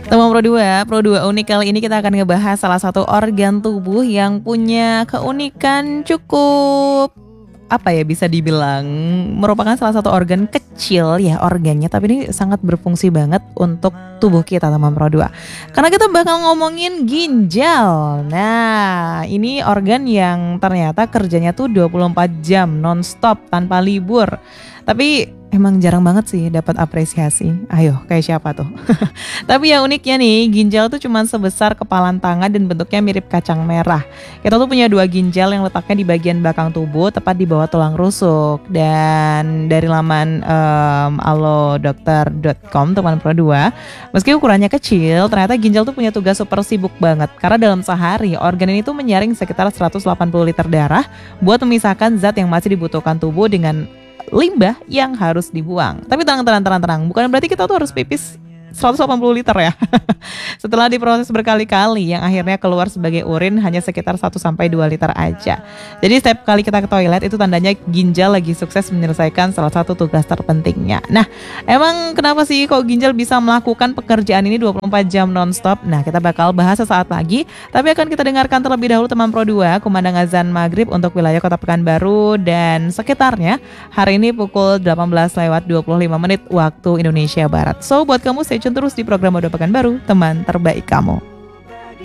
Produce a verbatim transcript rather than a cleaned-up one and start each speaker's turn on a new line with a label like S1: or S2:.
S1: Teman Pro dua, Pro dua unik kali ini kita akan ngebahas salah satu organ tubuh yang punya keunikan cukup apa ya bisa dibilang merupakan salah satu organ kecil ya organnya, tapi ini sangat berfungsi banget untuk tubuh kita teman Pro dua. Karena kita bakal ngomongin ginjal. Nah, ini organ yang ternyata kerjanya tuh dua puluh empat jam nonstop tanpa libur. Tapi emang jarang banget sih dapat apresiasi. Ayo, kayak siapa tuh? Tapi yang uniknya nih, ginjal tuh cuma sebesar kepalan tangan dan bentuknya mirip kacang merah. Kita tuh punya dua ginjal yang letaknya di bagian belakang tubuh, tepat di bawah tulang rusuk. Dan dari laman um, allo dokter dot com teman Pro dua, meski ukurannya kecil, ternyata ginjal tuh punya tugas super sibuk banget. Karena dalam sehari, organ ini tuh menyaring sekitar seratus delapan puluh liter darah buat memisahkan zat yang masih dibutuhkan tubuh dengan limbah yang harus dibuang. Tapi tenang, tenang, tenang, tenang. Bukan berarti kita tuh harus pipis seratus delapan puluh liter ya. Setelah diproses berkali-kali, yang akhirnya keluar sebagai urin hanya sekitar satu sampai dua liter aja. Jadi setiap kali kita ke toilet itu tandanya ginjal lagi sukses menyelesaikan salah satu tugas terpentingnya. Nah, emang kenapa sih kok ginjal bisa melakukan pekerjaan ini dua puluh empat jam nonstop? Nah, kita bakal bahas sesaat lagi. Tapi akan kita dengarkan terlebih dahulu teman Pro dua, kumandang azan maghrib untuk wilayah Kota Pekanbaru dan sekitarnya. Hari ini pukul delapan belas lewat dua puluh lima menit waktu Indonesia Barat. So, buat kamu stay tune terus di program Moda Pekanbaru, teman terbaik kamu.